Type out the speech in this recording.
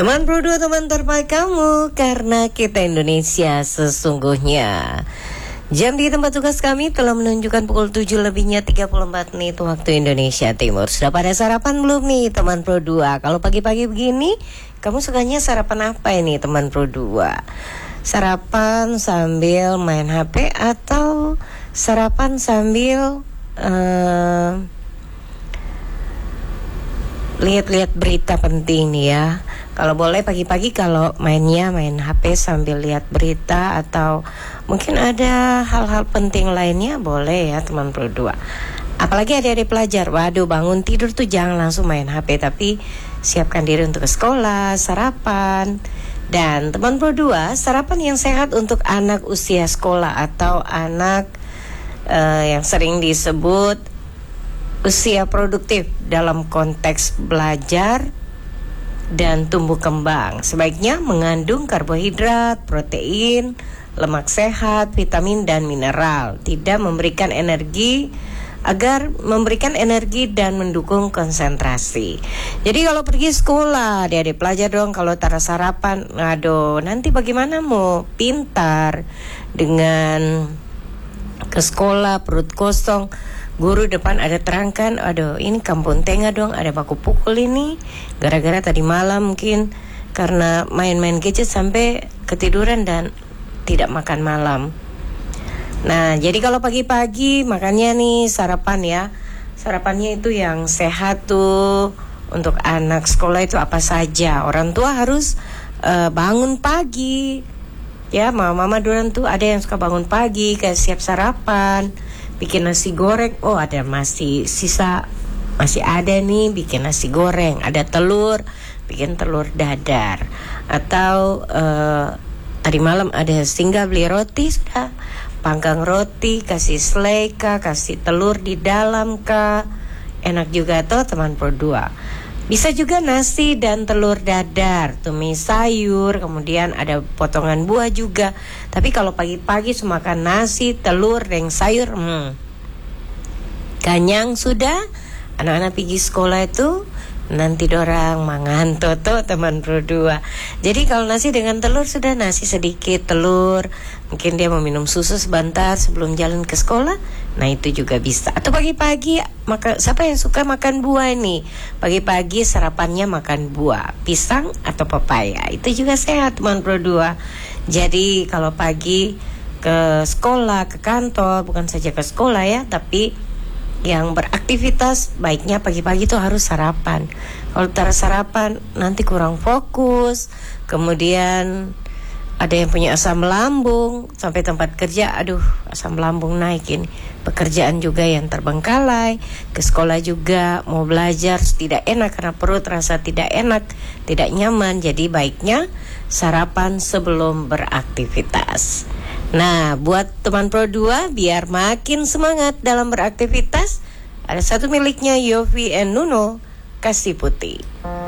Teman Pro 2, teman terbaik kamu, karena kita Indonesia sesungguhnya. Jam di tempat tugas kami telah menunjukkan pukul 7 lebihnya 34 menit waktu Indonesia Timur. Sudah pada sarapan belum nih teman Pro 2? Kalau pagi-pagi begini, kamu sukanya sarapan apa ini teman Pro 2? Sarapan sambil main HP atau sarapan sambil lihat-lihat berita penting nih ya. Kalau boleh pagi-pagi kalau main HP sambil lihat berita atau mungkin ada hal-hal penting lainnya boleh ya teman Pro 2. Apalagi adik-adik pelajar, waduh bangun tidur tuh jangan langsung main HP, tapi siapkan diri untuk ke sekolah, sarapan. Dan teman Pro 2, sarapan yang sehat untuk anak usia sekolah atau anak yang sering disebut usia produktif dalam konteks belajar dan tumbuh kembang. Sebaiknya mengandung karbohidrat, protein, lemak sehat, vitamin dan mineral. Tidak memberikan energi, agar memberikan energi dan mendukung konsentrasi. Jadi kalau pergi sekolah, adik-adik pelajar dong kalau taruh sarapan, aduh nanti bagaimana mau pintar dengan ke sekolah perut kosong. Guru depan ada terangkan, aduh ini kampung tengah dong, ada baku pukul ini gara-gara tadi malam mungkin karena main-main gadget sampai ketiduran dan tidak makan malam. Nah jadi kalau pagi-pagi makannya nih sarapan ya, sarapannya itu yang sehat tuh untuk anak sekolah itu apa saja. Orang tua harus bangun pagi ya, mama-mama duluan tuh ada yang suka bangun pagi kayak siap sarapan, bikin nasi goreng, oh ada masih sisa, masih ada nih bikin nasi goreng, ada telur, bikin telur dadar. Atau tadi malam ada singgah beli roti, sudah panggang roti, kasih selai kah, kasih telur di dalam kah, enak juga tuh teman Pro 2. Bisa juga nasi dan telur dadar, tumis sayur, kemudian ada potongan buah juga. Tapi kalau pagi-pagi cuma makan nasi, telur, dan sayur, kenyang sudah. Anak-anak pergi sekolah itu nanti dorang mangan toto teman Pro 2. Jadi kalau nasi dengan telur sudah, nasi sedikit, telur, mungkin dia mau minum susu sebentar sebelum jalan ke sekolah. Nah itu juga bisa. Atau pagi-pagi siapa yang suka makan buah ini? Pagi-pagi sarapannya makan buah, pisang atau pepaya. Itu juga sehat teman Pro 2. Jadi kalau pagi ke sekolah, ke kantor, bukan saja ke sekolah ya, tapi yang beraktivitas baiknya pagi-pagi itu harus sarapan. Kalau taruh sarapan nanti kurang fokus. Kemudian ada yang punya asam lambung, sampai tempat kerja aduh asam lambung naik ini. Pekerjaan juga yang terbengkalai, ke sekolah juga mau belajar tidak enak karena perut rasa tidak enak, tidak nyaman. Jadi baiknya sarapan sebelum beraktivitas. Nah, buat teman Pro 2 biar makin semangat dalam beraktivitas, ada satu miliknya Yofi and Nuno, Kasih Putih.